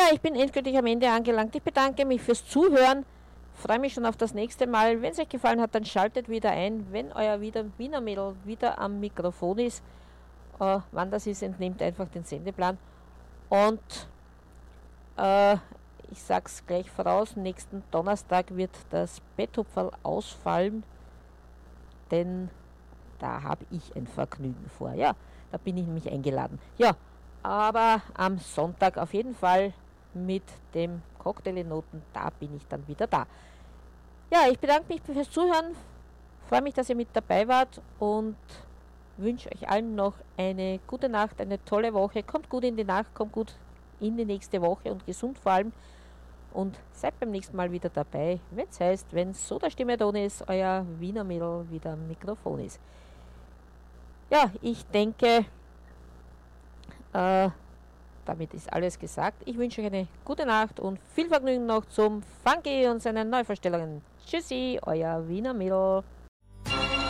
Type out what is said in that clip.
Ja, ich bin endgültig am Ende angelangt. Ich bedanke mich fürs Zuhören. Freue mich schon auf das nächste Mal. Wenn es euch gefallen hat, dann schaltet wieder ein, wenn euer Wiener Mädel wieder am Mikrofon ist. Wann das ist, entnehmt einfach den Sendeplan. Und ich sag's gleich voraus, nächsten Donnerstag wird das Betthupferl ausfallen, denn da habe ich ein Vergnügen vor. Ja, da bin ich nämlich eingeladen. Ja, aber am Sonntag auf jeden Fall mit dem Cocktailnoten, da bin ich dann wieder da. Ja, ich bedanke mich fürs Zuhören, freue mich, dass ihr mit dabei wart und wünsche euch allen noch eine gute Nacht, eine tolle Woche. Kommt gut in die Nacht, kommt gut in die nächste Woche und gesund vor allem. Und seid beim nächsten Mal wieder dabei, wenn es heißt, wenn so der Stimmeton ist, euer Wiener Mädel wieder am Mikrofon ist. Ja, ich denke, damit ist alles gesagt. Ich wünsche euch eine gute Nacht und viel Vergnügen noch zum Funky und seinen Neuvorstellungen. Tschüssi, euer Wiener Mädel.